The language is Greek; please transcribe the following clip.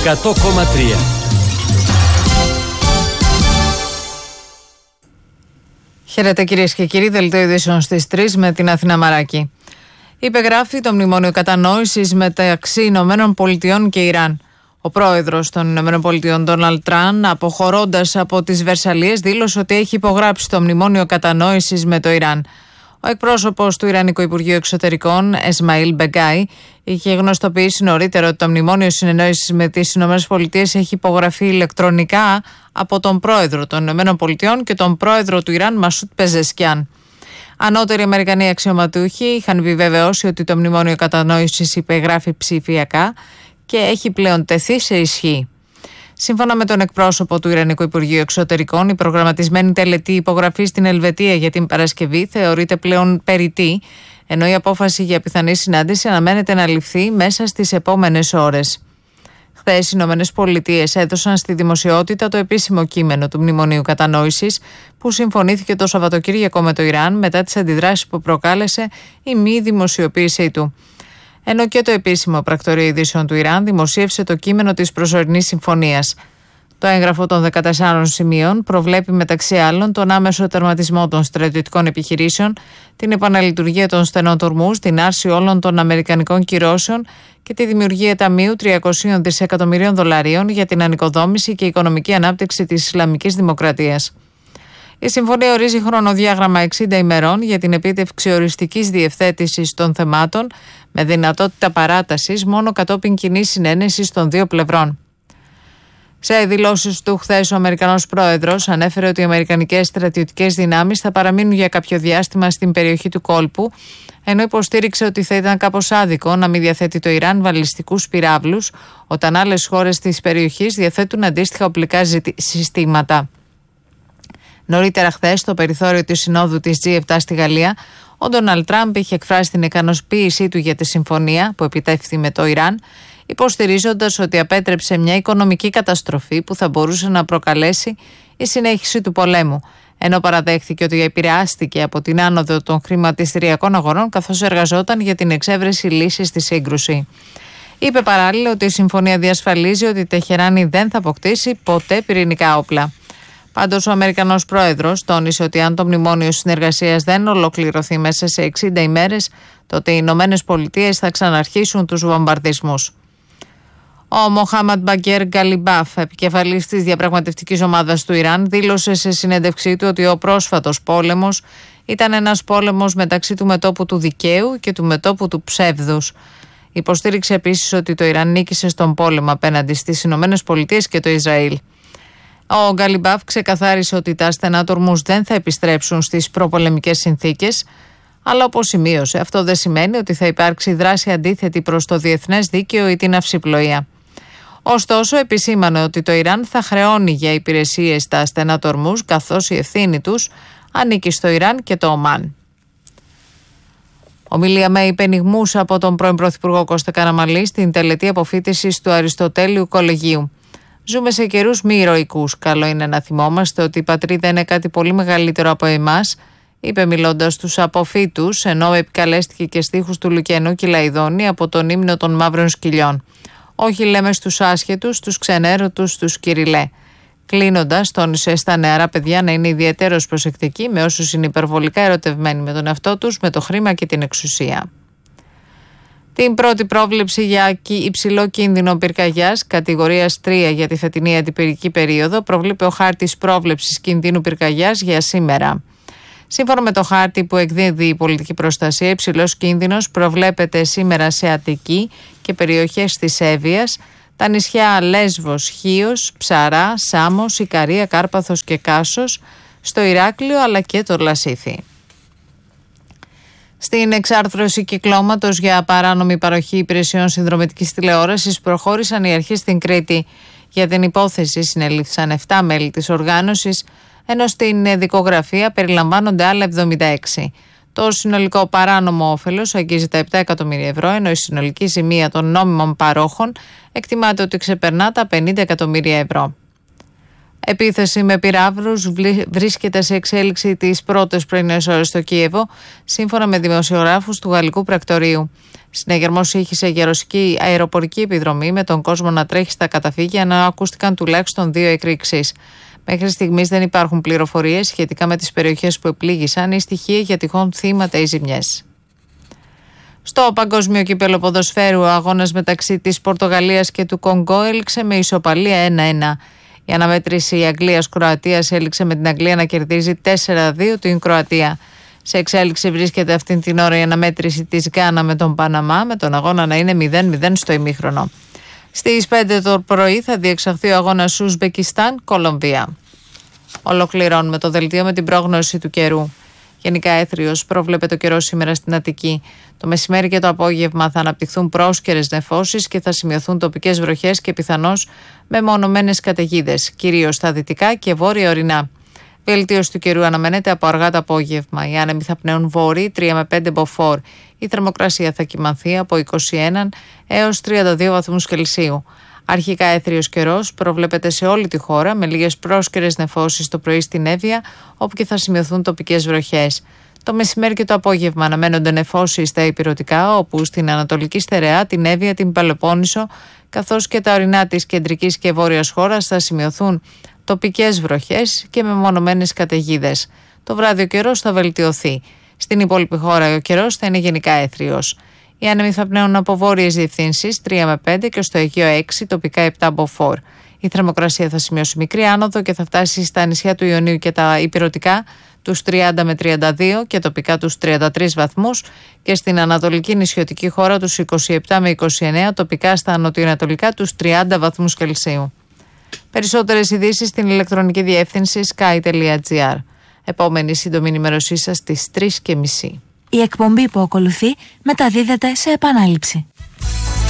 100,3. Χαίρετε κυρίες και κύριοι, δελτίο ειδήσεων στις 3 με την Αθηνά Μαράκη. Υπεγράφει το μνημόνιο κατανόησης μεταξύ Ηνωμένων Πολιτειών και Ιράν. Ο πρόεδρος των Ηνωμένων Πολιτειών, Ντόναλντ Τραμπ, αποχωρώντας από τις Βερσαλλίες, δήλωσε ότι έχει υπογράψει το μνημόνιο κατανόησης με το Ιράν. Ο εκπρόσωπος του Ιρανικού Υπουργείου Εξωτερικών, Εσμαήλ Μπεγκάι, είχε γνωστοποιήσει νωρίτερα ότι το μνημόνιο συνεννόησης με τις ΗΠΑ έχει υπογραφεί ηλεκτρονικά από τον πρόεδρο των ΗΠΑ και τον πρόεδρο του Ιράν, Μασούτ Πεζεσκιάν. Ανώτεροι Αμερικανοί αξιωματούχοι είχαν επιβεβαιώσει ότι το μνημόνιο κατανόησης υπεγράφει ψηφιακά και έχει πλέον τεθεί σε ισχύ. Σύμφωνα με τον εκπρόσωπο του Ιρανικού Υπουργείου Εξωτερικών, η προγραμματισμένη τελετή υπογραφή στην Ελβετία για την Παρασκευή θεωρείται πλέον περιττή, ενώ η απόφαση για πιθανή συνάντηση αναμένεται να ληφθεί μέσα στις επόμενες ώρες. Χθες οι ΗΠΑ έδωσαν στη δημοσιότητα το επίσημο κείμενο του Μνημονίου Κατανόησης, που συμφωνήθηκε το Σαββατοκύριακο με το Ιράν μετά τις αντιδράσεις που προκάλεσε η μη δημοσιοποίησή του. Ενώ και το επίσημο πρακτορείο ειδήσεων του Ιράν δημοσίευσε το κείμενο της προσωρινής συμφωνίας. Το έγγραφο των 14 σημείων προβλέπει μεταξύ άλλων τον άμεσο τερματισμό των στρατιωτικών επιχειρήσεων, την επαναλειτουργία των στενών τορμούς, την άρση όλων των αμερικανικών κυρώσεων και τη δημιουργία ταμείου 300 δισεκατομμυρίων δολαρίων για την ανοικοδόμηση και οικονομική ανάπτυξη της Ισλαμικής Δημοκρατίας. Η συμφωνία ορίζει χρονοδιάγραμμα 60 ημερών για την επίτευξη οριστικής διευθέτησης των θεμάτων, με δυνατότητα παράτασης μόνο κατόπιν κοινής συνένεσης των δύο πλευρών. Σε δηλώσεις του χθες, ο Αμερικανός πρόεδρος ανέφερε ότι οι αμερικανικές στρατιωτικές δυνάμεις θα παραμείνουν για κάποιο διάστημα στην περιοχή του κόλπου, ενώ υποστήριξε ότι θα ήταν κάπως άδικο να μην διαθέτει το Ιράν βαλιστικούς πυράβλους, όταν άλλες χώρες της περιοχής διαθέτουν αντίστοιχα οπλικά συστήματα. Νωρίτερα χθες, στο περιθώριο της συνόδου της G7 στη Γαλλία, ο Ντόναλντ Τραμπ είχε εκφράσει την ικανοποίησή του για τη συμφωνία που επιτεύχθη με το Ιράν, υποστηρίζοντας ότι απέτρεψε μια οικονομική καταστροφή που θα μπορούσε να προκαλέσει η συνέχιση του πολέμου, ενώ παραδέχθηκε ότι επηρεάστηκε από την άνοδο των χρηματιστηριακών αγορών καθώς εργαζόταν για την εξέβρεση λύσης στη σύγκρουση. Είπε παράλληλα ότι η συμφωνία διασφαλίζει ότι η Τεχεράνη δεν θα αποκτήσει ποτέ πυρηνικά όπλα. Πάντως, ο Αμερικανός πρόεδρος τόνισε ότι αν το μνημόνιο συνεργασίας δεν ολοκληρωθεί μέσα σε 60 ημέρες, τότε οι Ηνωμένες Πολιτείες θα ξαναρχίσουν τους βομβαρδισμούς. Ο Μοχάμαντ Μπαγκέρ Γκαλιμπάφ, επικεφαλής της διαπραγματευτικής ομάδας του Ιράν, δήλωσε σε συνέντευξή του ότι ο πρόσφατος πόλεμος ήταν ένας πόλεμος μεταξύ του μετώπου του δικαίου και του μετώπου του ψεύδους. Υποστήριξε επίσης ότι το Ιράν νίκησε στον πόλεμο απέναντι στις Ηνωμένες Πολιτείες και το Ισραήλ. Ο Γκαλιμπάφ ξεκαθάρισε ότι τα στενά τορμούς δεν θα επιστρέψουν στις προπολεμικές συνθήκες, αλλά όπως σημείωσε, αυτό δεν σημαίνει ότι θα υπάρξει δράση αντίθετη προς το διεθνές δίκαιο ή την ναυσιπλοεία. Ωστόσο, επισήμανε ότι το Ιράν θα χρεώνει για υπηρεσίες στα στενά τορμούς, καθώς η ευθύνη τους ανήκει στο Ιράν και το Ομάν. Ομιλία με υπενιγμούς από τον πρώην Πρωθυπουργό Κώστα Καραμανλή στην τελετή αποφοίτησης του Αριστοτέλειου Κολεγίου. Ζούμε σε καιρούς μη ηρωικούς. Καλό είναι να θυμόμαστε ότι η πατρίδα είναι κάτι πολύ μεγαλύτερο από εμάς, είπε μιλώντας στους αποφύτους, ενώ επικαλέστηκε και στίχους του Λουκιανού Κυλαϊδόνη από τον ύμνο των Μαύρων Σκυλιών. Όχι, λέμε στους άσχετους, στους ξενέρωτους, στους κυριλέ. Κλείνοντας, τόνισε στα νεαρά παιδιά να είναι ιδιαίτερως προσεκτικοί με όσους είναι υπερβολικά ερωτευμένοι με τον εαυτό τους, με το χρήμα και την εξουσία. Την πρώτη πρόβλεψη για υψηλό κίνδυνο πυρκαγιάς, κατηγορίας 3 για τη φετινή αντιπυρική περίοδο, προβλέπει ο χάρτης πρόβλεψης κινδύνου πυρκαγιάς για σήμερα. Σύμφωνα με το χάρτη που εκδίδει η πολιτική προστασία, υψηλός κίνδυνος προβλέπεται σήμερα σε Αττική και περιοχές της Εύβοιας, τα νησιά Λέσβος, Χίος, Ψαρά, Σάμος, Ικαρία, Κάρπαθος και Κάσος, στο Ηράκλειο αλλά και το Λασίθι. Στην εξάρθρωση κυκλώματος για παράνομη παροχή υπηρεσιών συνδρομητικής τηλεόρασης προχώρησαν οι αρχές στην Κρήτη. Για την υπόθεση συνελήφθησαν 7 μέλη της οργάνωσης, ενώ στην δικογραφία περιλαμβάνονται άλλα 76. Το συνολικό παράνομο όφελος αγγίζει τα 7 εκατομμύρια ευρώ, ενώ η συνολική ζημία των νόμιμων παρόχων εκτιμάται ότι ξεπερνά τα 50 εκατομμύρια ευρώ. Επίθεση με πυράβλους βρίσκεται σε εξέλιξη τις πρώτες πρωινές ώρες στο Κίεβο, σύμφωνα με δημοσιογράφους του γαλλικού πρακτορείου. Συνεγερμός ήχησε για ρωσική αεροπορική επιδρομή, με τον κόσμο να τρέχει στα καταφύγια, ενώ ακούστηκαν τουλάχιστον 2 εκρήξεις. Μέχρι στιγμής δεν υπάρχουν πληροφορίες σχετικά με τις περιοχές που επλήγησαν ή στοιχεία για τυχόν θύματα ή ζημιές. Στο Παγκόσμιο Κύπελλο Ποδοσφαίρου, ο αγώνας μεταξύ της Πορτογαλίας και του Κονγκό έληξε με ισοπαλία 1-1. Η αναμέτρηση Αγγλίας-Κροατίας έληξε με την Αγγλία να κερδίζει 4-2 την Κροατία. Σε εξέλιξη βρίσκεται αυτή την ώρα η αναμέτρηση της Γκάνα με τον Παναμά, με τον αγώνα να είναι 0-0 στο ημίχρονο. Στις 5 το πρωί θα διεξαχθεί ο αγώνας Ουσμπεκιστάν-Κολομβία. Ολοκληρώνουμε το δελτίο με την πρόγνωση του καιρού. Γενικά έθριος προβλέπεται ο καιρός σήμερα στην Αττική. Το μεσημέρι και το απόγευμα θα αναπτυχθούν πρόσκαιρες νεφώσεις και θα σημειωθούν τοπικές βροχές και πιθανώς μεμονωμένες καταιγίδες, κυρίως στα δυτικά και βόρεια ορεινά. Βελτίωση του καιρού αναμένεται από αργά το απόγευμα. Οι άνεμοι θα πνέουν βόρειοι 3 με 5 μποφόρ. Η θερμοκρασία θα κυμανθεί από 21 έως 32 βαθμούς Κελσίου. Αρχικά έθριος καιρός προβλέπεται σε όλη τη χώρα, με λίγες πρόσκαιρες νεφώσεις το πρωί στην Εύβοια, όπου και θα σημειωθούν τοπικές βροχές. Το μεσημέρι και το απόγευμα αναμένονται νεφώσεις στα ηπειρωτικά, όπου στην Ανατολική Στερεά, την Εύβοια, την Πελοπόννησο, καθώς και τα ορεινά της κεντρικής και βόρειας χώρας θα σημειωθούν τοπικές βροχές και μεμονωμένες καταιγίδες. Το βράδυ ο καιρός θα βελτιωθεί. Στην υπόλοιπη χώρα ο καιρός θα είναι γενικά έθριος. Οι άνεμοι θα πνέουν από βόρειες διευθύνσεις 3 με 5 και στο Αιγαίο 6, τοπικά 7 μποφόρ. Η θερμοκρασία θα σημειώσει μικρή άνοδο και θα φτάσει στα νησιά του Ιωνίου και τα ηπειρωτικά τους 30 με 32 και τοπικά τους 33 βαθμούς και στην ανατολική νησιωτική χώρα τους 27 με 29, τοπικά στα νοτιοανατολικά τους 30 βαθμούς Κελσίου. Περισσότερες ειδήσεις στην ηλεκτρονική διεύθυνση sky.gr. Επόμενη σύντομη ενημέρωσή σας στις 3:30. Η εκπομπή που ακολουθεί μεταδίδεται σε επανάληψη.